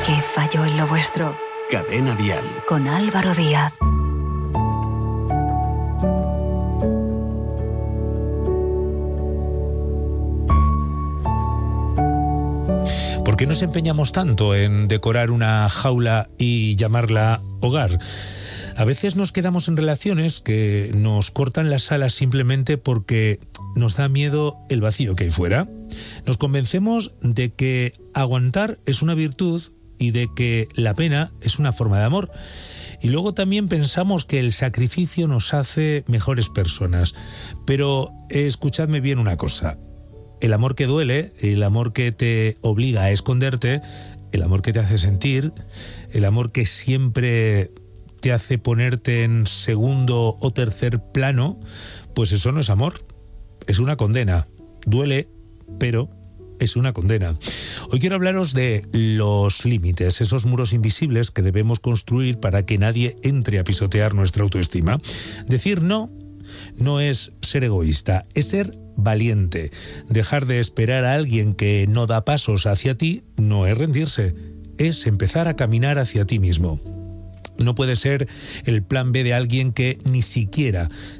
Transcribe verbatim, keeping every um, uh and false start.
¿Qué falló en lo vuestro? Cadena Dial. Con Álvaro Díaz. ¿Por qué nos empeñamos tanto en decorar una jaula y llamarla hogar? A veces nos quedamos en relaciones que nos cortan las alas simplemente porque nos da miedo el vacío que hay fuera. Nos convencemos de que aguantar es una virtud y de que la pena es una forma de amor. Y luego también pensamos que el sacrificio nos hace mejores personas. Pero eh, escuchadme bien una cosa. El amor que duele, el amor que te obliga a esconderte, el amor que te hace sentir, el amor que siempre te hace ponerte en segundo o tercer plano, pues eso no es amor, es una condena. Duele, pero es una condena. Hoy quiero hablaros de los límites, esos muros invisibles que debemos construir para que nadie entre a pisotear nuestra autoestima. Decir no no es ser egoísta, es ser valiente. Dejar de esperar a alguien que no da pasos hacia ti no es rendirse, es empezar a caminar hacia ti mismo. No puede ser el plan B de alguien que ni siquiera